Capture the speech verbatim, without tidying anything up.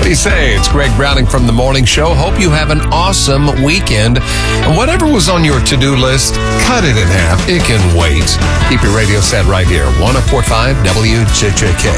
do you say? It's Greg Browning from The Morning Show. Hope you have an awesome weekend. And whatever was on your to-do list, cut it in half. It can wait. Keep your radio set right here. one oh four point five W J J K.